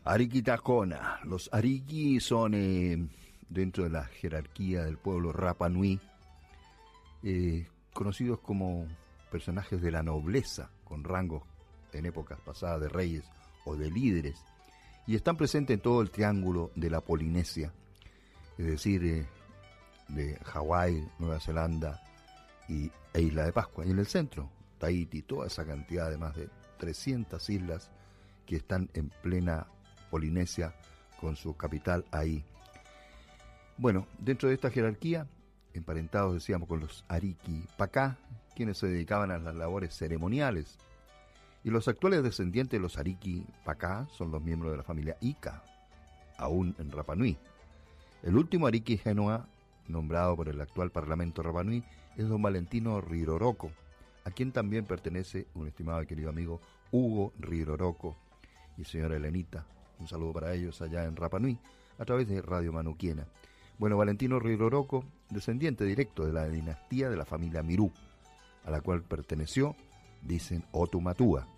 Ariquitacona. Los Ariqui son, dentro de la jerarquía del pueblo Rapa Nui, conocidos como personajes de la nobleza, con rangos en épocas pasadas de reyes o de líderes, y están presentes en todo el triángulo de la Polinesia, es decir, de Hawái, Nueva Zelanda e Isla de Pascua, y en el centro, Tahití, toda esa cantidad de más de 300 islas que están en plena Polinesia con su capital ahí. Bueno, dentro de esta jerarquía, emparentados decíamos con los Ariqui Pacá, quienes se dedicaban a las labores ceremoniales, y los actuales descendientes de los Ariqui Pacá son los miembros de la familia Ica, aún en Rapa Nui. El último Ariqui Genoa, nombrado por el actual Parlamento Rapa Nui, es don Valentino Riroroko, a quien también pertenece un estimado y querido amigo Hugo Riroroko y señora Elenita. Un saludo para ellos allá en Rapa Nui, a través de Radio Manuquiena. Bueno, Valentino Riroroko, descendiente directo de la dinastía de la familia Mirú, a la cual perteneció, dicen, Otumatúa.